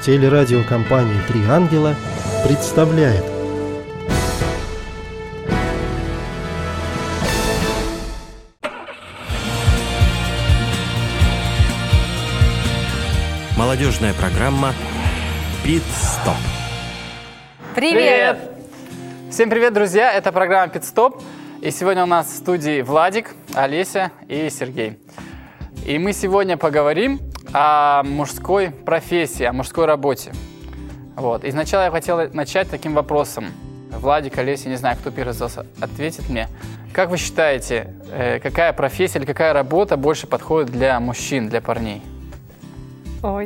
Телерадиокомпания «Три ангела» представляет. Молодежная программа «Пит-стоп». Привет! Всем привет, друзья! Это программа «Пит-стоп». И сегодня у нас в студии Владик, Олеся и Сергей. И мы сегодня поговорим о мужской профессии, о мужской работе. Вот. И сначала я хотел начать таким вопросом. Владик, Олеся, не знаю, кто первый из вас ответит мне. Как вы считаете, какая профессия или какая работа больше подходит для мужчин, для парней? Ой.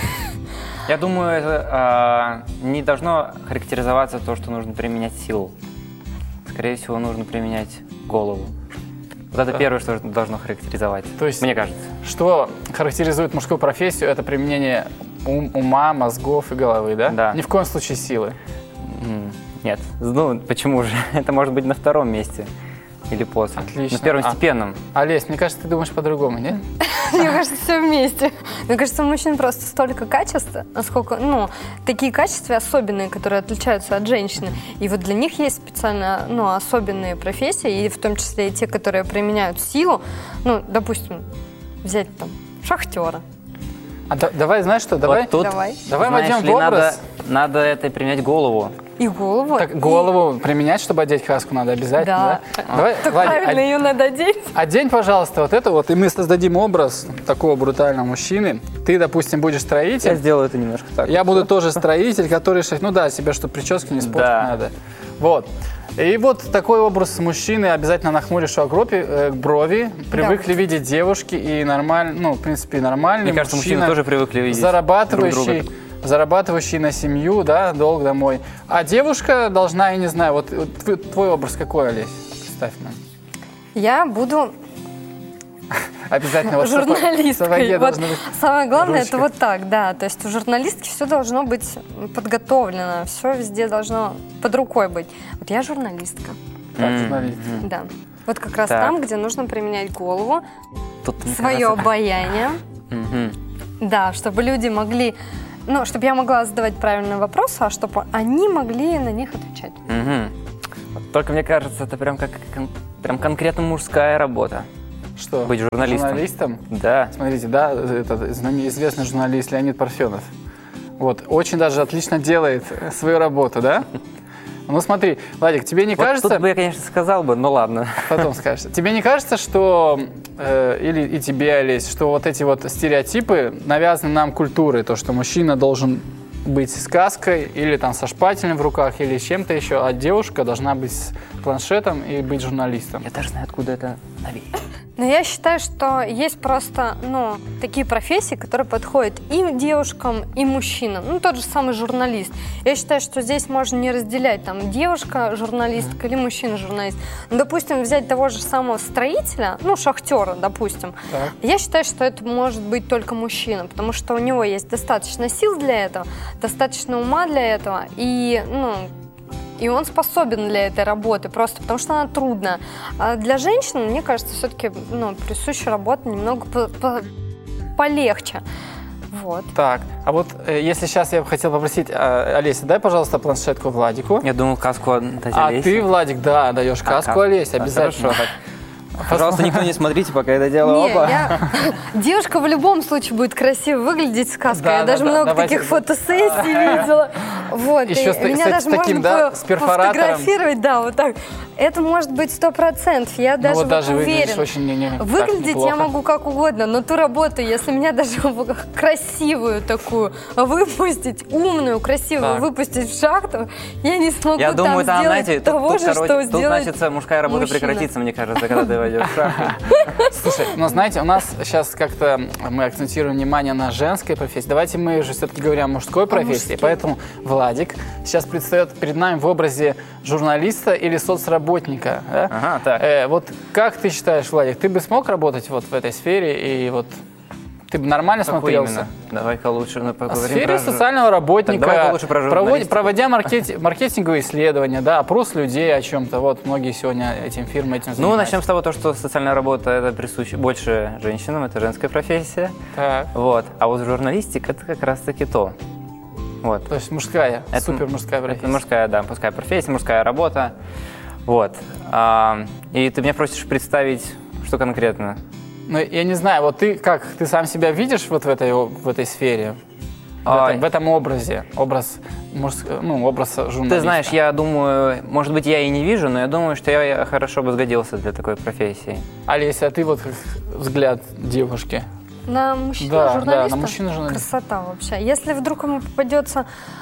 Я думаю, это не должно характеризоваться то, что нужно применять силу. Скорее всего, нужно применять голову. Вот это первое, что должно характеризовать, то есть, мне кажется. Что характеризует мужскую профессию, это применение ума, мозгов и головы, да? Да. Ни в коем случае силы. Нет. Ну, почему же? Это может быть на втором месте. Или после. Отлично. На первостепенном. Олесь, мне кажется, ты думаешь по-другому, нет? Мне кажется, все вместе. Мне кажется, у мужчин просто столько качеств, насколько, такие качества особенные, которые отличаются от женщины. И вот для них есть специально, особенные профессии, и в том числе и те, которые применяют силу. Допустим, взять там шахтера. Давай, знаешь что, давай Вот тут, давай знаешь войдем ли, в образ. Надо это применять голову. И голову. Так, голову применять, чтобы одеть каску, надо обязательно, да? Давай, Так Владик, правильно, ее надо одеть. одень, пожалуйста, вот это вот, и мы создадим образ такого брутального мужчины. Ты, допустим, будешь Я строитель. сделаю это немножко так. Я буду тоже строитель, который... себе, чтобы прически не испортить Да. надо. Вот. И вот такой образ мужчины, обязательно нахмуришь брови, привыкли видеть девушки, и нормально, в принципе, нормальный Мне кажется, мужчина, мужчины тоже привыкли видеть зарабатывающий на семью, да, долг домой. А девушка должна, я не знаю, вот твой образ какой, Олесь? Представь нам. Я буду Обязательно вот журналисткой. сапоги Вот должны быть. самое главное, ручка. это вот так, да. То есть у журналистки все должно быть подготовлено, все везде должно под рукой быть. Вот я журналистка, Так, журналист. да. Вот как раз Так. там, где нужно применять голову, Тут, мне свое кажется, обаяние, да, чтобы люди могли, чтобы я могла задавать правильные вопросы, а чтобы они могли на них отвечать. Вот только мне кажется, это прям конкретно мужская работа. Что? Быть журналистом. Журналистом? Да. Смотрите, да, этот известный журналист Леонид Парфенов. Вот, очень даже отлично делает свою работу, да? Ну смотри, Владик, тебе не Вот кажется... тут бы я, конечно, сказал бы, ну ладно. Потом скажешь. Тебе не кажется, что... или и тебе, Олесь, что вот эти вот стереотипы навязаны нам культурой, то, что мужчина должен быть с каской или там со шпателем в руках или с чем-то еще, а девушка должна быть с планшетом и быть журналистом. Я даже знаю, откуда это навеяно. Но я считаю, что есть просто, такие профессии, которые подходят и девушкам, и мужчинам. Тот же самый журналист. Я считаю, что здесь можно не разделять, там, девушка-журналистка или мужчина-журналист. Допустим, взять того же самого строителя, шахтера, допустим. Так. Я считаю, что это может быть только мужчина, потому что у него есть достаточно сил для этого, достаточно ума для этого, и он способен для этой работы, просто потому что она трудная. А для женщин, мне кажется, все-таки присуща работа немного полегче. Вот. Так, а вот если сейчас я бы хотел попросить, Олеся, дай, пожалуйста, планшетку Владику. Я думал, каску отдать А Олесе. ты, Владик, да, даешь каску Олесе, обязательно. Хорошо. Пожалуйста, никто не смотрите, пока это делаю. Девушка в любом случае будет красиво выглядеть с каской. Да, Я даже много давайте. таких фотосессий видела. Вот. Еще и меня даже таким, можно с перфоратором. пофотографировать, да, вот так. Это может быть 100%. Я даже, даже выглядишь уверена. очень Выглядеть неплохо. я могу как угодно, но ту работу, если меня даже красивую такую выпустить, умную, красивую Так. выпустить в шахту, я не смогу Я думаю, там, сделать знаете, того же, что тут, сделает значит, мужская работа мужчина. прекратится, мне кажется, когда ты войдешь в шахту. Слушай, знаете, у нас сейчас как-то мы акцентируем внимание на женской профессии. Давайте мы же все-таки говорим о мужской профессии. мужской. Поэтому Владик сейчас предстает перед нами в образе журналиста или соцработника. Да? Ага, так. Вот как ты считаешь, Владик, ты бы смог работать вот в этой сфере и вот ты бы нормально Какой смотрелся? именно? Давай-ка лучше В поговорим сфере про социального работника, Так давай лучше про журналистику. проводя маркетинговые исследования, да, опрос людей о чем-то. Вот многие сегодня этим фирмы этим занимаются. Ну, начнем с того, что социальная работа это присуща больше женщинам, это женская профессия. Так. Вот. А вот журналистика это как раз-таки то. Вот. То есть мужская, супер мужская профессия. Это мужская, да, мужская профессия, мужская работа. Вот. И ты меня просишь представить, что конкретно? Ну, я не знаю, вот ты сам себя видишь вот в этой сфере? В этом образе, образ журналиста. Ты знаешь, я думаю, может быть, я и не вижу, но я думаю, что я хорошо бы сгодился для такой профессии. Олеся, а ты вот взгляд девушки? На мужчину-журналиста? Да, на мужчину-журналиста. Красота вообще. Если вдруг ему попадется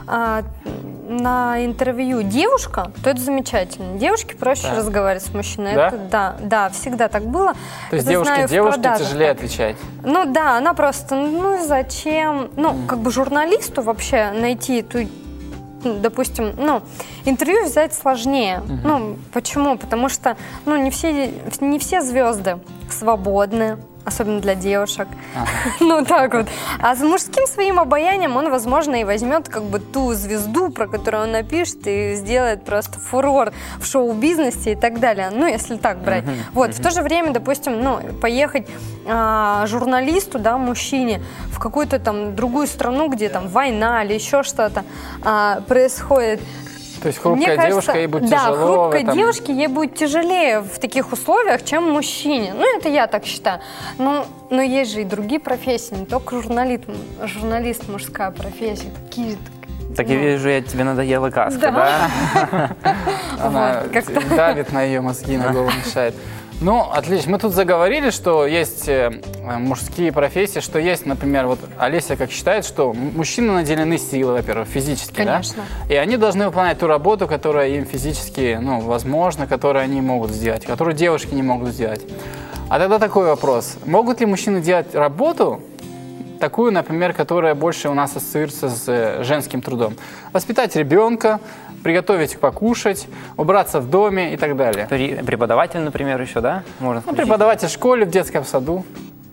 на интервью девушка, то это замечательно. Девушке проще разговаривать с мужчиной. Да? Да, всегда так было. То есть девушке тяжелее отвечать? Ну да, она просто, зачем? Как бы журналисту вообще найти ту, допустим, интервью взять сложнее. Почему? Потому что, не все звезды свободны. Особенно для девушек. Так вот. А с мужским своим обаянием он, возможно, и возьмет как бы ту звезду, про которую он напишет, и сделает просто фурор в шоу-бизнесе и так далее. Если так брать. Вот. В то же время, допустим, поехать журналисту, мужчине, в какую-то там другую страну, где там война или еще что-то происходит. То есть хрупкая девушка, ей будет тяжело. Да, хрупкой девушке ей будет тяжелее в таких условиях, чем мужчине. Это я так считаю. Но есть же и другие профессии, не только журналист мужская профессия. Какие Так я вижу, тебе надоела каска, да? Она давит на ее мозги, на голову мешает. Отлично. Мы тут заговорили, что есть мужские профессии, что есть, например, вот Олеся как считает, что мужчины наделены силой, во-первых, физически, конечно. Да? И они должны выполнять ту работу, которая им физически, возможно, которую они могут сделать, которую девушки не могут сделать. А тогда такой вопрос. Могут ли мужчины делать работу, такую, например, которая больше у нас ассоциируется с женским трудом? Воспитать ребенка, приготовить покушать, убраться в доме и так далее. Преподаватель, например, еще, да? Можно преподаватель в школе, в детском саду.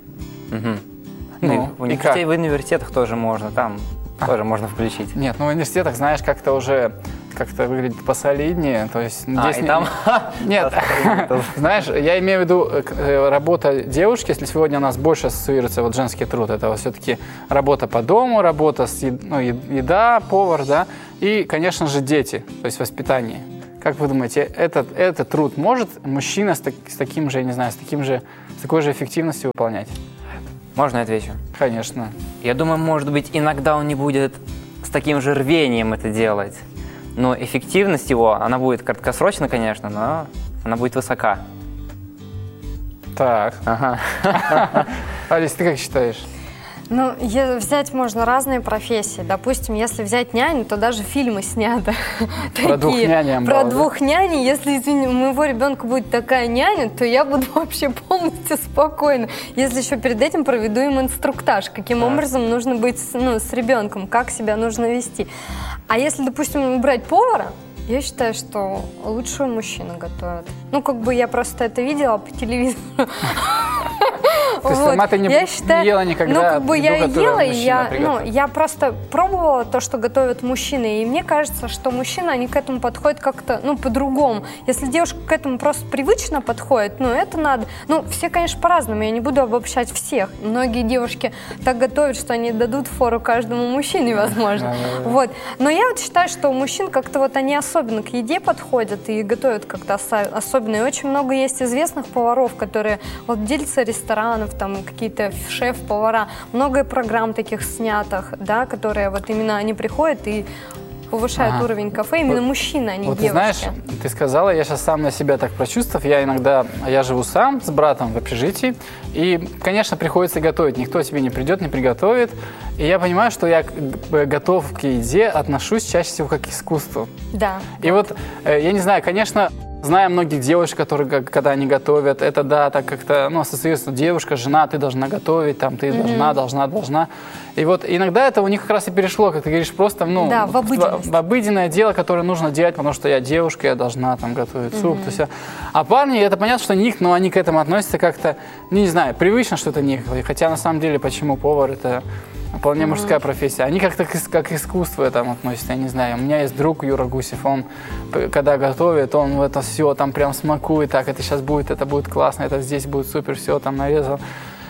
В университетах тоже можно, там тоже можно включить. Нет, в университетах, знаешь, как-то уже выглядит посолиднее. То есть здесь там? Нет, знаешь, я имею в виду работа девушки, если сегодня у нас больше ассоциируется женский труд, это все-таки работа по дому, работа с еда, повар, да, и, конечно же, дети, то есть воспитание. Как вы думаете, этот труд может мужчина с таким же, я не знаю, с такой же эффективностью выполнять? Можно я отвечу? Конечно. Я думаю, может быть, иногда он не будет с таким же рвением это делать. Но эффективность его, она будет краткосрочно, конечно, но она будет высока. Так. Ага. Алис, ты как считаешь? Взять можно разные профессии. Допустим, если взять няню, то даже фильмы сняты. Про двух нянь. Про двух нянь. Если у моего ребенка будет такая няня, то я буду вообще полностью спокойна. Если еще перед этим проведу им инструктаж, каким образом нужно быть с ребенком, как себя нужно вести. А если, допустим, брать повара, я считаю, что лучше мужчина готовит. Я просто это видела по телевизору. То есть сама ты не ела никогда? Я ела, и я просто пробовала то, что готовят мужчины, и мне кажется, что мужчины, они к этому подходят как-то, по-другому. Если девушка к этому просто привычно подходит, это надо. Все, конечно, по-разному, я не буду обобщать всех. Многие девушки так готовят, что они дадут фору каждому мужчине, возможно. Вот. Но я считаю, что у мужчин как-то они особенно к еде подходят и готовят как-то особенно. И очень много есть известных поваров, которые владельцы ресторанов, там какие-то шеф-повара, много программ таких снятых, да, которые именно они приходят и повышают уровень кафе, именно мужчины, а не девушки. Знаешь, ты сказала, я сейчас сам на себя так прочувствовав, я живу сам с братом в общежитии, и, конечно, приходится готовить, никто тебе не придет, не приготовит, и я понимаю, что я готов к еде отношусь чаще всего как к искусству. Да. И я не знаю, конечно, знаю многих девушек, которые, когда они готовят, это, да, так как-то, ассоциируется, девушка, жена, ты должна готовить, там, ты должна. И иногда это у них как раз и перешло, как ты говоришь, просто, в обыденное дело, которое нужно делать, потому что я девушка, я должна, там, готовить суп, то все. А парни, это понятно, что них, но они к этому относятся как-то, не знаю, привычно что-то них. Хотя, на самом деле, почему повар, это вполне мужская профессия. Они как-то как искусство этому относятся, я не знаю. У меня есть друг Юра Гусев, он, когда готовит, он это все там прям смакует, так, это сейчас будет, это будет классно, это здесь будет супер, все там нарезал.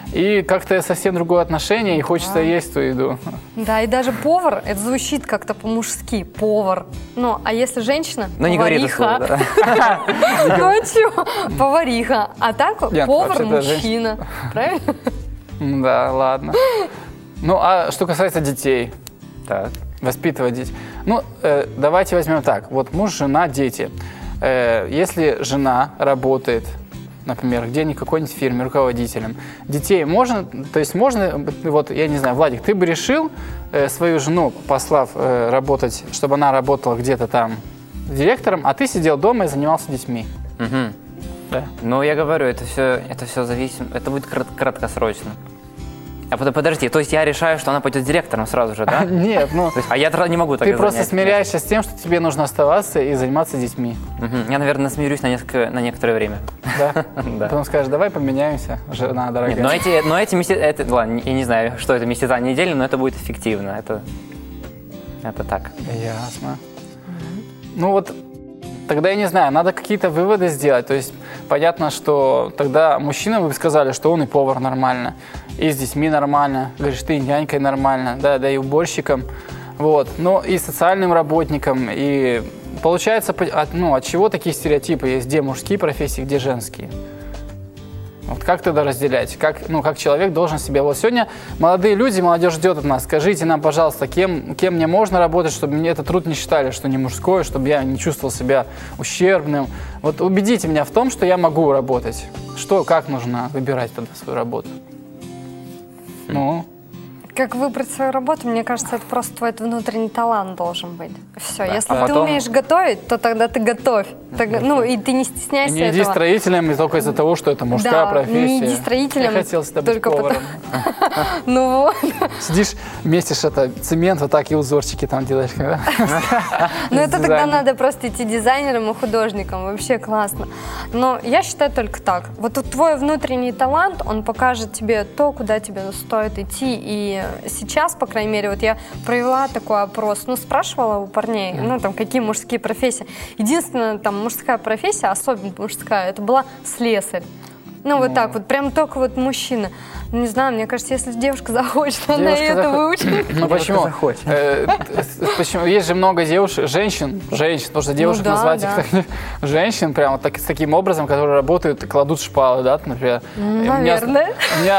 и как-то совсем другое отношение, и хочется есть ту еду. Да, и даже повар, это звучит как-то по-мужски, повар. Ну, а если женщина, Ну, не говори это слово, повариха. да. Ну, а чё? Повариха. А так Нет, повар, вообще-то мужчина. Правильно? Да, ладно. Ну, а что касается детей, Так. воспитывать детей. Ну, давайте возьмем так. Вот муж, жена, дети. Если жена работает, например, где-нибудь в какой-нибудь фирме, руководителем, детей можно, то есть можно, вот, я не знаю, Владик, ты бы решил свою жену, послав работать, чтобы она работала где-то там директором, а ты сидел дома и занимался детьми? Мгм. Да. Ну, я говорю, это все зависит, это будет краткосрочно. А подожди, то есть я решаю, что она пойдет директором сразу же, да? Нет, ну, То есть, а я не могу так ты просто занять. смиряешься с тем, что тебе нужно оставаться и заниматься детьми. Мгм. Я, наверное, смирюсь на некоторое время. Да? Да. Потом скажешь, давай поменяемся, жена дорогая. Нет, но эти месяцы, ладно, я не знаю, что это месяца, недели, но это будет эффективно. Это так. Ясно. Ну вот, тогда я не знаю, надо какие-то выводы сделать. То есть понятно, что тогда мужчина, вы бы сказали, что он и повар нормально, и с детьми нормально, говоришь, ты и нянькой нормально, да и уборщиком. Вот. Ну и социальным работником. И получается, от чего такие стереотипы есть? Где мужские профессии, где женские? Вот как тогда разделять? Как человек должен себя... Вот сегодня молодые люди, молодежь ждет от нас. Скажите нам, пожалуйста, кем мне можно работать, чтобы мне этот труд не считали, что не мужской, чтобы я не чувствовал себя ущербным. Вот убедите меня в том, что я могу работать. Как нужно выбирать тогда свою работу? Ну... Как выбрать свою работу, мне кажется, это просто твой внутренний талант должен быть. Все, Да. если А ты потом- умеешь готовить, то тогда ты готовь. Ну, и ты не И стесняйся не иди этого. строителем только из-за того, что это мужская Да, профессия. не иди строителем Я хотел всегда быть только поваром. Ну вот. Сидишь, месишь цемент вот так и узорчики там делаешь. Да? Ну это тогда Дизайн. надо просто идти дизайнером и художником. Вообще классно. Но я считаю только так. Вот твой внутренний талант, он покажет тебе то, куда тебе стоит идти. И сейчас, по крайней мере, вот я провела такой опрос, спрашивала у парней, какие мужские профессии. Единственная там мужская профессия, особенно мужская, это была слесарь. Вот так вот, прям только вот мужчина. Не знаю, мне кажется, если девушка захочет, она Девушка это захочет. выучит. Ну почему? захочет. Почему? Есть же много женщин, потому что девушек да, назвать да. их так, женщин прямо с таким образом, которые работают и кладут шпалы, да, например. Наверное. У меня